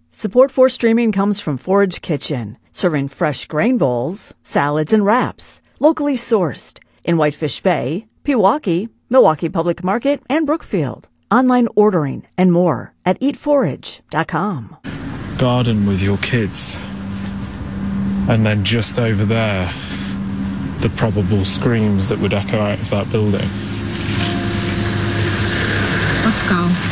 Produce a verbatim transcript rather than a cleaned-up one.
Support for streaming comes from Forage Kitchen, serving fresh grain bowls, salads, and wraps, locally sourced in Whitefish Bay, Pewaukee, Milwaukee Public Market, and Brookfield. Online ordering and more at eat forage dot com. Garden with your kids. And then just over there, the probable screams that would echo out of that building. Let's go.